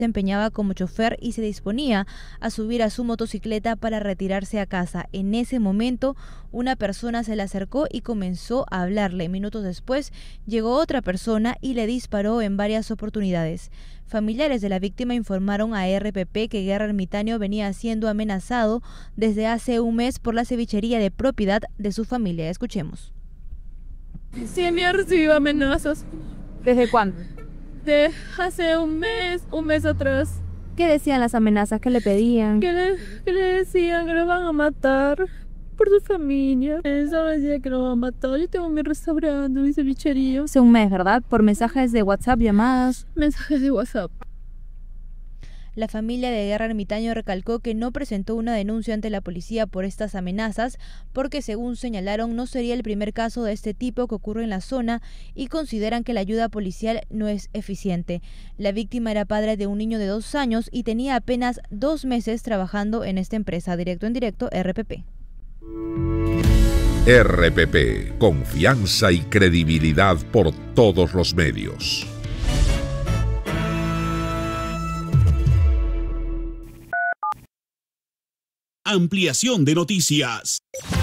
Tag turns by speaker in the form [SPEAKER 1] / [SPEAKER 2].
[SPEAKER 1] desempeñaba como chofer y se disponía a subir a su motocicleta para retirarse a casa. En ese momento, una persona se le acercó y comenzó a hablarle. Minutos después, llegó otra persona y le disparó en varias oportunidades. Familiares de la víctima informaron a RPP que Guerra Ermitaño venía siendo amenazado desde hace un mes por la cevichería de propiedad de su familia. Escuchemos.
[SPEAKER 2] Sí, había recibido amenazas.
[SPEAKER 3] ¿Desde cuándo?
[SPEAKER 2] De hace un mes atrás.
[SPEAKER 3] ¿Qué decían las amenazas? ¿Qué le pedían?
[SPEAKER 2] Que le decían que lo van a matar por su familia. Ella decía que lo van a matar. Yo tengo mi restaurante, mi cevichería.
[SPEAKER 3] Hace un mes, ¿verdad? Por mensajes de WhatsApp, llamadas.
[SPEAKER 2] Mensajes de WhatsApp.
[SPEAKER 1] La familia de Guerra Ermitaño recalcó que no presentó una denuncia ante la policía por estas amenazas porque, según señalaron, no sería el primer caso de este tipo que ocurre en la zona y consideran que la ayuda policial no es eficiente. La víctima era padre de un niño de 2 años y tenía apenas 2 meses trabajando en esta empresa. Directo en directo, RPP.
[SPEAKER 4] RPP, confianza y credibilidad por todos los medios.
[SPEAKER 5] Ampliación de noticias.